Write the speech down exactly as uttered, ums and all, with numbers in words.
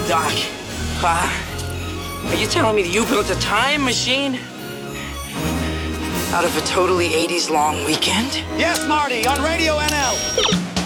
Doc, Pa, are you telling me that you built a time machine out of a totally eighties long weekend? Yes, Marty, on Radio N L.